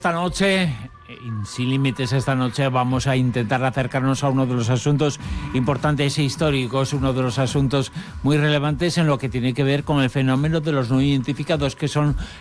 Esta noche, sin límites, esta noche vamos a intentar acercarnos a uno de los asuntos importantes e históricos, uno de los asuntos muy relevantes en lo que tiene que ver con el fenómeno de los no identificados, que son